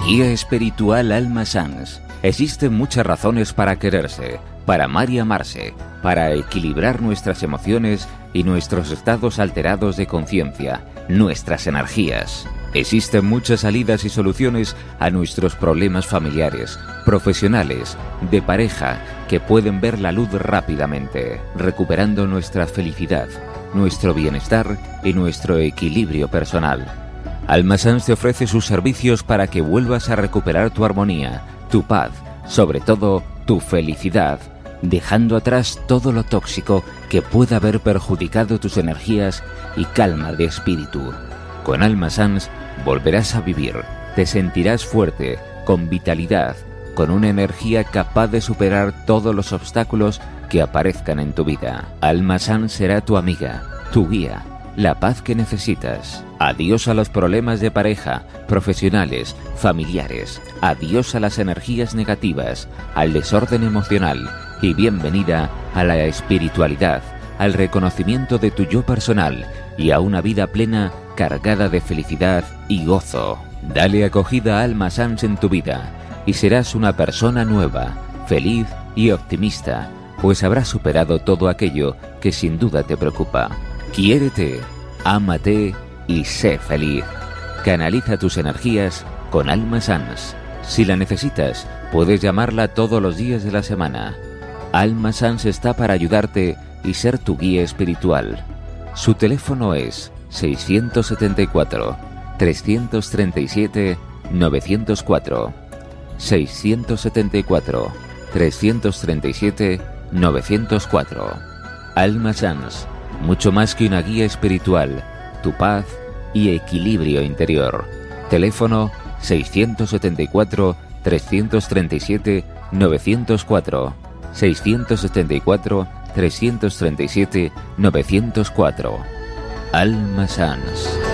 Guía espiritual Alma Sans. Existen muchas razones para quererse, para amar y amarse, para equilibrar nuestras emociones y nuestros estados alterados de conciencia, nuestras energías. Existen muchas salidas y soluciones a nuestros problemas familiares, profesionales, de pareja, que pueden ver la luz rápidamente, recuperando nuestra felicidad, nuestro bienestar y nuestro equilibrio personal. Alma Sans te ofrece sus servicios para que vuelvas a recuperar tu armonía, tu paz, sobre todo tu felicidad, dejando atrás todo lo tóxico que pueda haber perjudicado tus energías y calma de espíritu. Con Alma Sans volverás a vivir, te sentirás fuerte, con vitalidad, con una energía capaz de superar todos los obstáculos que aparezcan en tu vida. Alma Sans será tu amiga, tu guía, la paz que necesitas. Adiós a los problemas de pareja, profesionales, familiares. Adiós a las energías negativas, al desorden emocional y bienvenida a la espiritualidad, al reconocimiento de tu yo personal y a una vida plena cargada de felicidad y gozo. Dale acogida a Alma Sans en tu vida y serás una persona nueva, feliz y optimista, pues habrás superado todo aquello que sin duda te preocupa. Quiérete, ámate y sé feliz. Canaliza tus energías con Alma Sans. Si la necesitas, puedes llamarla todos los días de la semana. Alma Sans está para ayudarte y ser tu guía espiritual. Su teléfono es 674 337 904. 674 337 904. Alma Sans, mucho más que una guía espiritual, tu paz y equilibrio interior. Teléfono 674 337 904. 674 337 904. Alma Sans.